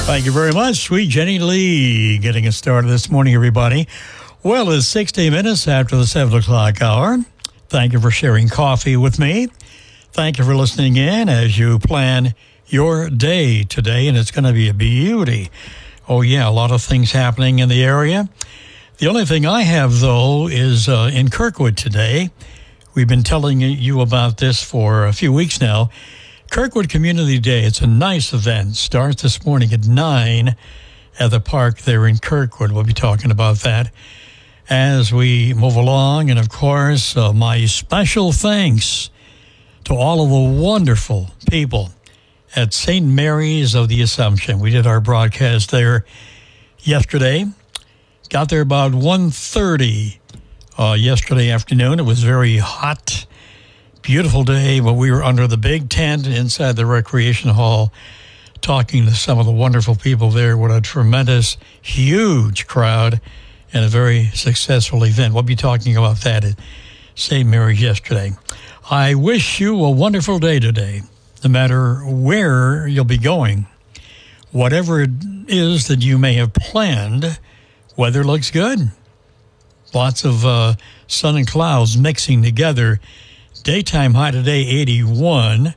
Thank you very much, sweet Jenny Lee, getting us started this morning, everybody. Well, it's 60 minutes after the 7 o'clock hour. Thank you for sharing coffee with me. Thank you for listening in as you plan your day today, and it's going to be a beauty. Oh, yeah, a lot of things happening in the area. The only thing I have, though, is in Kirkwood today. We've been telling you about this for a few weeks now. Kirkwood Community Day. It's a nice event. Starts this morning at 9 at the park there in Kirkwood. We'll be talking about that as we move along. And, of course, my special thanks to all of the wonderful people at St. Mary's of the Assumption. We did our broadcast there yesterday. Got there about 1:30 yesterday afternoon. It was very hot. Beautiful day, but we were under the big tent inside the recreation hall talking to some of the wonderful people there. What a tremendous, huge crowd and a very successful event. We'll be talking about that at St. Mary's yesterday. I wish you a wonderful day today, no matter where you'll be going. Whatever it is that you may have planned, weather looks good. Lots of sun and clouds mixing together. Daytime high today, 81.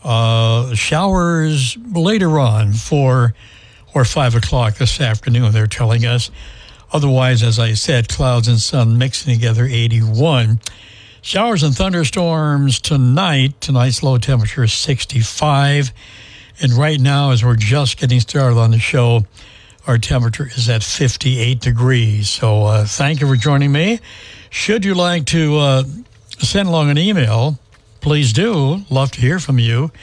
Showers later on, 4 or 5 o'clock this afternoon, they're telling us. Otherwise, as I said, clouds and sun mixing together, 81. Showers and thunderstorms tonight. Tonight's low temperature is 65. And right now, as we're just getting started on the show, our temperature is at 58 degrees. So thank you for joining me. Should you like to send along an email, please do. Love to hear from you.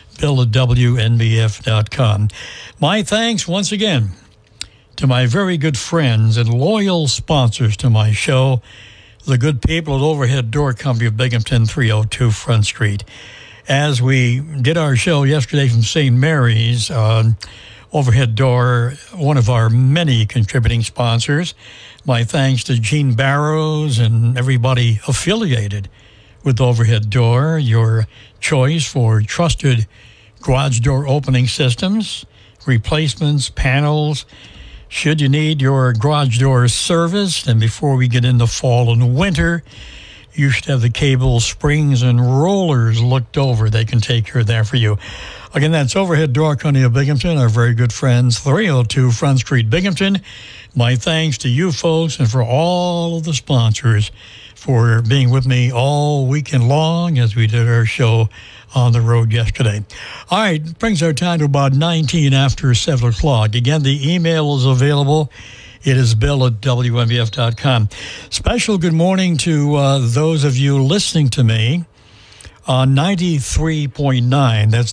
Bill@WNBF.com. My thanks once again to my very good friends and loyal sponsors to my show, the good people at Overhead Door Company of Binghamton, 302 Front Street. As we did our show yesterday from St. Mary's, Overhead Door, one of our many contributing sponsors. My thanks to Gene Barrows and everybody affiliated with Overhead Door, your choice for trusted garage door opening systems, replacements, panels. Should you need your garage door serviced, and before we get into fall and winter, you should have the cables, springs, and rollers looked over. They can take care of that for you. Again, that's Overhead Door Company of Binghamton, our very good friends, 302 Front Street, Binghamton. My thanks to you folks and for all of the sponsors for being with me all weekend long as we did our show on the road yesterday. All right, brings our time to about 19 after 7 o'clock. Again, the email is available. It is Bill@WNBF.com. Special good morning to those of you listening to me on 93.9, that's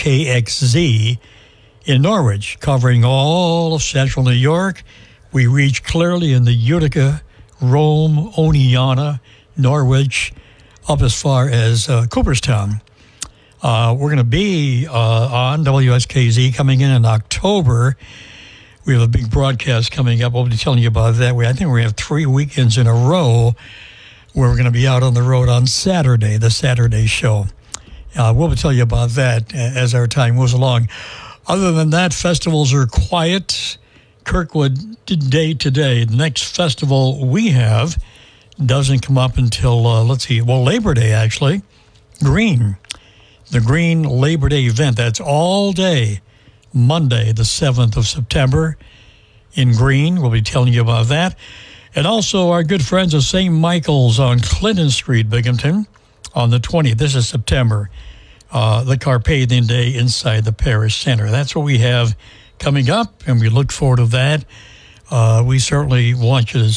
WKXZ in Norwich, covering all of central New York. We reach clearly in the Utica, Rome, Oneonta, Norwich, up as far as Cooperstown. We're going to be on WSKZ coming in October. We have a big broadcast coming up. We'll be telling you about that. I think we have 3 weekends in a row where we're going to be out on the road on Saturday, the Saturday show. We'll tell you about that as our time moves along. Other than that, festivals are quiet. Kirkwood Day today. The next festival we have doesn't come up until, Labor Day, actually. The Green Labor Day event. That's all day, Monday, the 7th of September in Green. We'll be telling you about that. And also our good friends of St. Michael's on Clinton Street, Binghamton, on the 20th. This is September, the Carpathian Day inside the Parish Center. That's what we have coming up, and we look forward to that. We certainly want you to